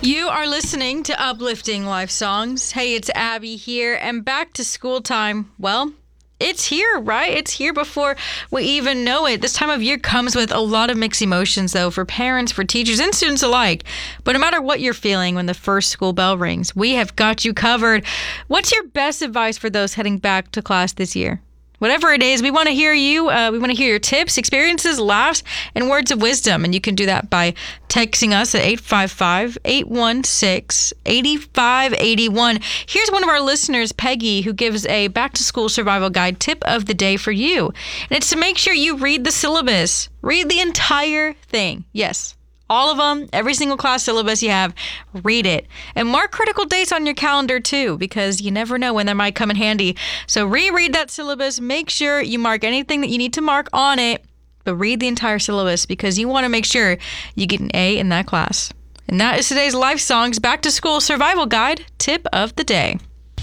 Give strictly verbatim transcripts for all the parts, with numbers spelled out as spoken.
You are listening to Uplifting Life Songs. Hey, it's Abby here, and back to school time. Well, it's here, right? It's here before we even know it. This time of year comes with a lot of mixed emotions, though, for parents, for teachers, and students alike. But no matter what you're feeling when the first school bell rings, we have got you covered. What's your best advice for those heading back to class this year? Whatever it is, we want to hear you. Uh, we want to hear your tips, experiences, laughs, and words of wisdom. And you can do that by texting us at eight five five, eight one six, eight five eight one. Here's one of our listeners, Peggy, who gives a back-to-school survival guide tip of the day for you. And it's to make sure you read the syllabus. Read the entire thing. Yes. All of them, every single class syllabus you have, read it. And mark critical dates on your calendar too, because you never know when that might come in handy. So reread that syllabus. Make sure you mark anything that you need to mark on it, but read the entire syllabus because you want to make sure you get an A in that class. And that is today's Life Songs Back to School Survival Guide Tip of the Day.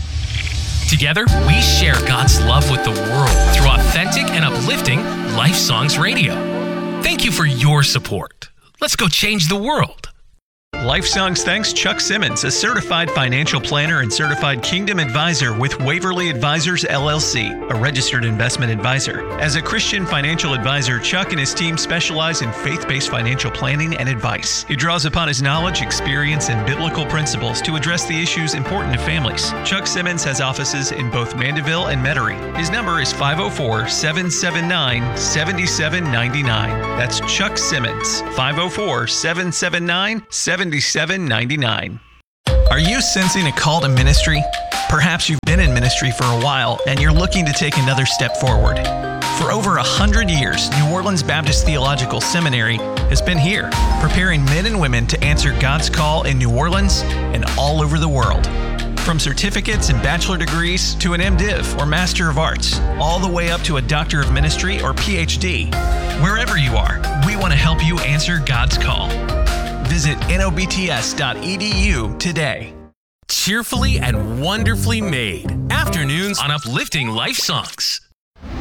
Together, we share God's love with the world through authentic and uplifting Life Songs Radio. Thank you for your support. Let's go change the world. Life Songs thanks Chuck Simmons, a certified financial planner and certified Kingdom advisor with Waverly Advisors, L L C, a registered investment advisor. As a Christian financial advisor, Chuck and his team specialize in faith-based financial planning and advice. He draws upon his knowledge, experience, and biblical principles to address the issues important to families. Chuck Simmons has offices in both Mandeville and Metairie. His number is five oh four, seven seven nine, seven seven nine nine. That's Chuck Simmons, five oh four, seven seven nine, seven seven nine nine. Are you sensing a call to ministry? Perhaps you've been in ministry for a while and you're looking to take another step forward. For over a hundred years, New Orleans Baptist Theological Seminary has been here, preparing men and women to answer God's call in New Orleans and all over the world. From certificates and bachelor degrees to an MDiv or Master of Arts, all the way up to a Doctor of Ministry or P H D. Wherever you are, we want to help you answer God's call. Visit N O B T S dot E D U today. Cheerfully and wonderfully made. Afternoons on Uplifting Life Songs.